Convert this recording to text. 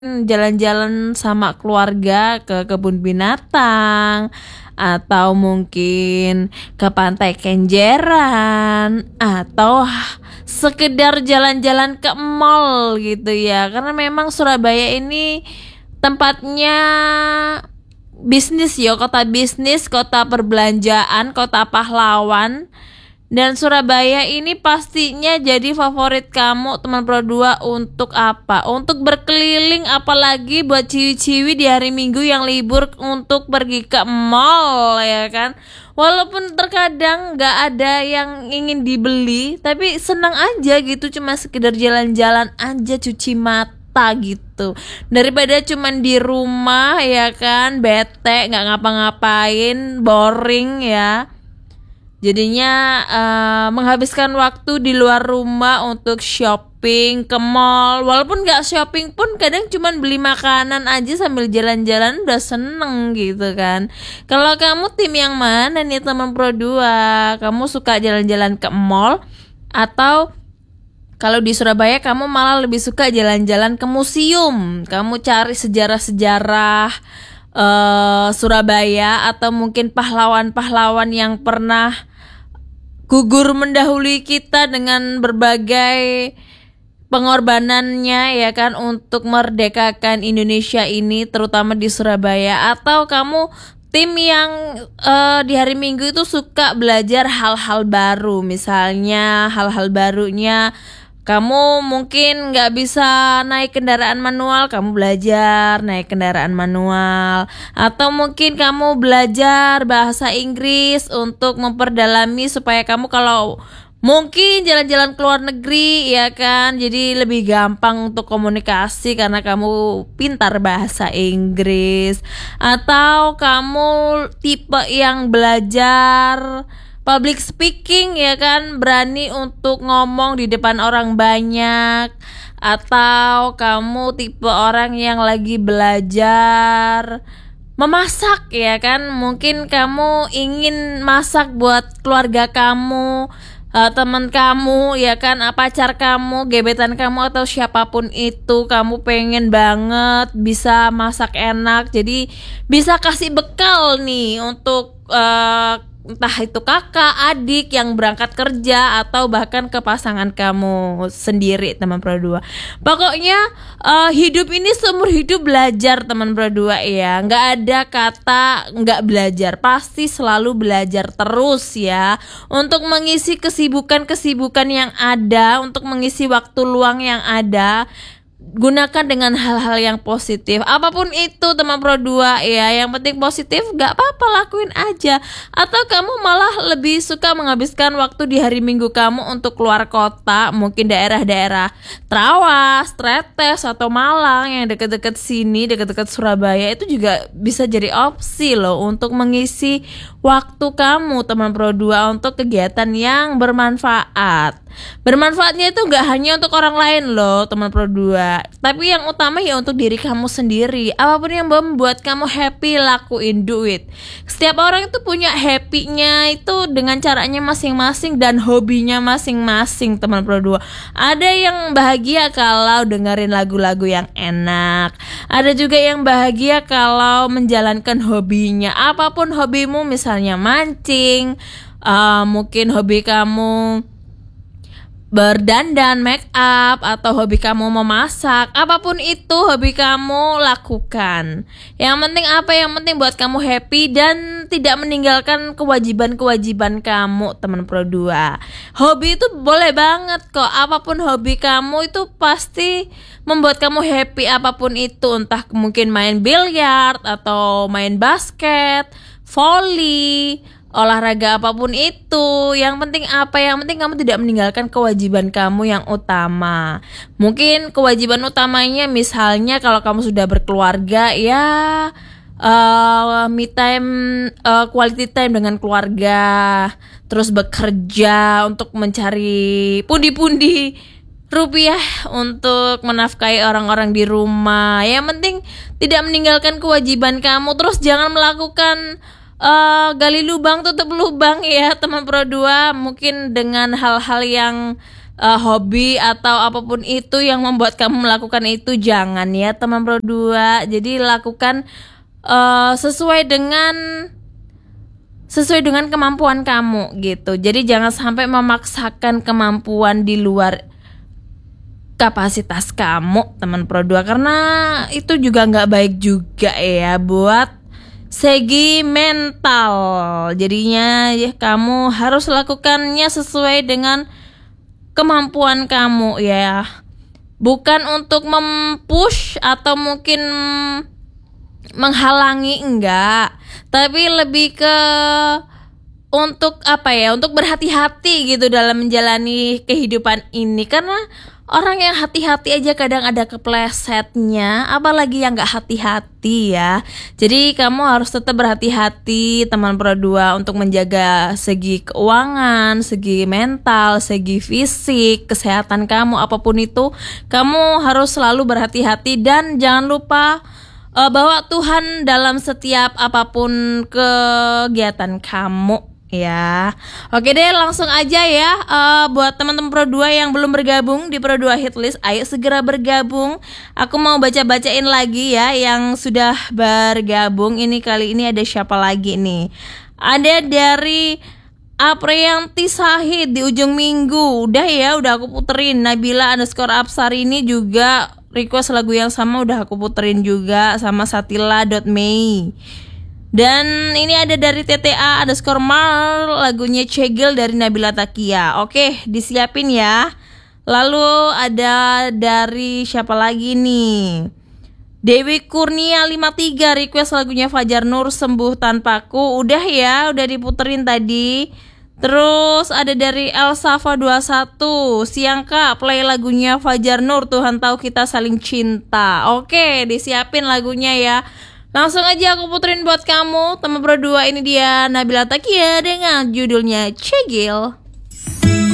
jalan-jalan sama keluarga ke kebun binatang, atau mungkin ke pantai Kenjeran, atau sekedar jalan-jalan ke mall gitu ya. Karena memang Surabaya ini tempatnya bisnis ya, kota bisnis, kota perbelanjaan, kota pahlawan. Dan Surabaya ini pastinya jadi favorit kamu teman Pro 2 untuk apa? Untuk berkeliling, apalagi buat ciwi-ciwi di hari Minggu yang libur untuk pergi ke mall ya kan. Walaupun terkadang gak ada yang ingin dibeli, tapi senang aja gitu, cuma sekedar jalan-jalan aja, cuci mata gitu, daripada cuman di rumah ya kan, bete nggak ngapa-ngapain, boring ya. Jadinya menghabiskan waktu di luar rumah untuk shopping ke mall. Walaupun gak shopping pun kadang cuman beli makanan aja sambil jalan-jalan udah seneng gitu kan. Kalau kamu tim yang mana nih teman Pro 2? Kamu suka jalan-jalan ke mall, atau kalau di Surabaya kamu malah lebih suka jalan-jalan ke museum? Kamu cari sejarah-sejarah Surabaya, atau mungkin pahlawan-pahlawan yang pernah gugur mendahului kita dengan berbagai pengorbanannya ya kan, untuk merdekakan Indonesia ini, terutama di Surabaya. Atau kamu tim yang di hari Minggu itu suka belajar hal-hal baru, misalnya hal-hal barunya kamu mungkin gak bisa naik kendaraan manual, kamu belajar naik kendaraan manual. Atau mungkin kamu belajar bahasa Inggris untuk memperdalami, supaya kamu kalau mungkin jalan-jalan ke luar negeri ya kan, jadi lebih gampang untuk komunikasi karena kamu pintar bahasa Inggris. Atau kamu tipe yang belajar public speaking ya kan, berani untuk ngomong di depan orang banyak. Atau kamu tipe orang yang lagi belajar memasak ya kan, mungkin kamu ingin masak buat keluarga kamu, teman kamu ya kan, pacar kamu, gebetan kamu, atau siapapun itu. Kamu pengen banget bisa masak enak, jadi bisa kasih bekal nih untuk entah itu kakak, adik yang berangkat kerja, atau bahkan ke pasangan kamu sendiri teman Pro 2. Pokoknya hidup ini seumur hidup belajar teman Pro 2 ya. Nggak ada kata nggak belajar, pasti selalu belajar terus ya, untuk mengisi kesibukan-kesibukan yang ada, untuk mengisi waktu luang yang ada. Gunakan dengan hal-hal yang positif, apapun itu teman Pro 2 ya, yang penting positif, gak apa-apa, lakuin aja. Atau kamu malah lebih suka menghabiskan waktu di hari Minggu kamu untuk keluar kota, mungkin daerah-daerah Trawas, Tretes, atau Malang yang deket-deket sini, deket-deket Surabaya, itu juga bisa jadi opsi loh untuk mengisi waktu kamu teman Pro 2 untuk kegiatan yang bermanfaat. Bermanfaatnya itu gak hanya untuk orang lain loh teman Pro 2, tapi yang utama ya untuk diri kamu sendiri. Apapun yang membuat kamu happy, lakuin, do it. Setiap orang itu punya happy-nya itu dengan caranya masing-masing dan hobinya masing-masing teman Pro 2. Ada yang bahagia kalau dengerin lagu-lagu yang enak, ada juga yang bahagia kalau menjalankan hobinya. Apapun hobimu, misalnya mancing, mungkin hobi kamu berdandan, make up, atau hobi kamu memasak, apapun itu hobi kamu, lakukan. Yang penting apa? Yang penting buat kamu happy dan tidak meninggalkan kewajiban-kewajiban kamu teman Pro 2. Hobi itu boleh banget kok, apapun hobi kamu itu pasti membuat kamu happy. Apapun itu, entah mungkin main biliar, atau main basket, volley, olahraga apapun itu. Yang penting apa? Yang penting kamu tidak meninggalkan kewajiban kamu yang utama. Mungkin kewajiban utamanya misalnya kalau kamu sudah berkeluarga ya, me time, quality time dengan keluarga. Terus bekerja untuk mencari pundi-pundi rupiah untuk menafkahi orang-orang di rumah. Yang penting tidak meninggalkan kewajiban kamu. Terus jangan melakukan gali lubang tutup lubang ya teman Pro 2, mungkin dengan hal-hal yang hobi atau apapun itu yang membuat kamu melakukan itu, jangan ya teman Pro 2. Jadi lakukan sesuai dengan kemampuan kamu gitu. Jadi jangan sampai memaksakan kemampuan di luar kapasitas kamu teman Pro 2, karena itu juga nggak baik juga ya buat segi mental. Jadinya ya kamu harus lakukannya sesuai dengan kemampuan kamu ya, bukan untuk mempush atau mungkin menghalangi, enggak, tapi lebih ke untuk untuk berhati-hati gitu dalam menjalani kehidupan ini. Karena orang yang hati-hati aja kadang ada keplesetnya, apalagi yang gak hati-hati ya. Jadi kamu harus tetap berhati-hati teman Pro 2 untuk menjaga segi keuangan, segi mental, segi fisik, kesehatan kamu, apapun itu kamu harus selalu berhati-hati. Dan jangan lupa bawa Tuhan dalam setiap apapun kegiatan kamu ya. Oke deh, langsung aja ya. Buat teman-teman Pro 2 yang belum bergabung di Pro 2 Hitlist, ayo segera bergabung. Aku mau bacain lagi ya yang sudah bergabung. Ini kali ini ada siapa lagi nih? Ada dari Aprianti Sahid di ujung minggu. Udah ya, udah aku puterin. Nabila_Apsari ini juga request lagu yang sama, udah aku puterin juga, sama Satila.Mei. Dan ini ada dari TTA_Mar, lagunya Cegel dari Nabila Takia. Oke, disiapin ya. Lalu ada dari siapa lagi nih? Dewi Kurnia 53 request lagunya Fajar Nur, Sembuh Tanpaku. Udah ya, udah diputerin tadi. Terus ada dari Elsafa 21, Siang Kak, play lagunya Fajar Nur, Tuhan Tahu Kita Saling Cinta. Oke, disiapin lagunya ya. Langsung aja aku puterin buat kamu teman Pro 2. Ini dia Nabila Takia dengan judulnya Cegil.